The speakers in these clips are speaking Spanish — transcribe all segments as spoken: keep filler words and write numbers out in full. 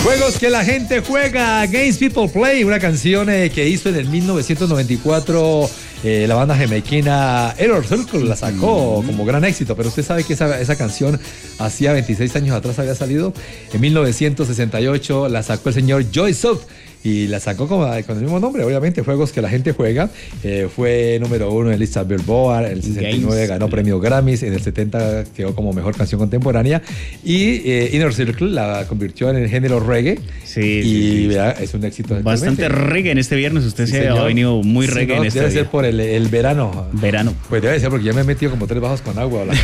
Juegos que la gente juega, Games People Play, una canción eh, que hizo en el mil novecientos noventa y cuatro eh, la banda jamaiquina Inner Circle, la sacó como gran éxito, pero usted sabe que esa, esa canción hacía veintiséis años atrás había salido. En mil novecientos sesenta y ocho la sacó el señor Joy Sub y la sacó con, con el mismo nombre, obviamente, Juegos que la gente juega. Eh, fue número uno en lista Billboard, en el sesenta y nueve Games. Ganó premios Grammys, en el setenta quedó como mejor canción contemporánea y eh, Inner Circle la convirtió en el género reggae. Sí, y sí, sí. Vea, es un éxito. Bastante reggae en este viernes, usted sí, se señor. Ha venido muy reggae sí, no, en este debe día. Ser por el, el verano. Verano. Pues debe ser porque ya me he metido como tres bajos con agua. La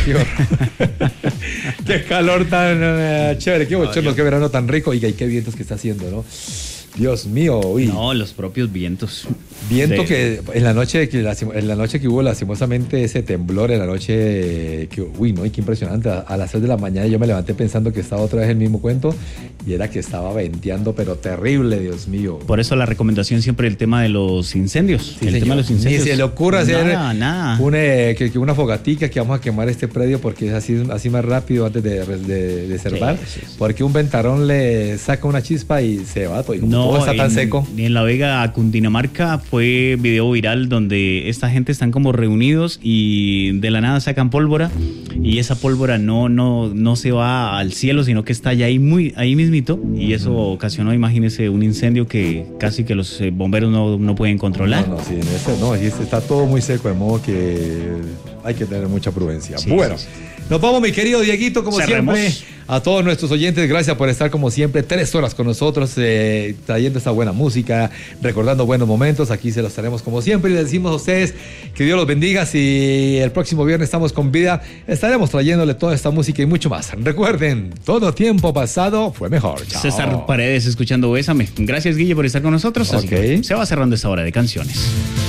qué calor tan uh, chévere, qué bochorno, no, qué verano tan rico y qué vientos que está haciendo, ¿no? Dios mío, uy. No, los propios vientos. Viento de... que en la noche que en la noche que hubo lastimosamente ese temblor, en la noche que uy, no, y qué impresionante. A, a las seis de la mañana yo me levanté pensando que estaba otra vez el mismo cuento y era que estaba venteando, pero terrible, Dios mío. Por eso la recomendación siempre el tema de los incendios. Sí, el señor. tema de los incendios. Ni se le ocurra hacer nada, nada. Una, que, que una fogatica que vamos a quemar este predio porque es así, así más rápido antes de, de, de cerrar. Sí, sí, sí. Porque un ventarrón le saca una chispa y se va todo. Y no, todo está tan en, seco. En La Vega, Cundinamarca, fue video viral donde esta gente están como reunidos y de la nada sacan pólvora y esa pólvora no, no, no se va al cielo, sino que está ya ahí, muy, ahí mismito y eso ocasionó, imagínese, un incendio que casi que los bomberos no, no pueden controlar. No, no, sí, ese, no, está todo muy seco, de modo que hay que tener mucha prudencia. Sí, bueno, sí, sí. Nos vamos, mi querido Dieguito, como Cerremos. siempre. A todos nuestros oyentes, gracias por estar como siempre tres horas con nosotros, eh, trayendo esta buena música, recordando buenos momentos. Aquí se los estaremos como siempre y les decimos a ustedes que Dios los bendiga. Si el próximo viernes estamos con vida, estaremos trayéndole toda esta música y mucho más. Recuerden, todo tiempo pasado fue mejor. Chao. César Paredes escuchando Bésame. Gracias, Guille, por estar con nosotros. Okay. Así que se va cerrando esta hora de canciones.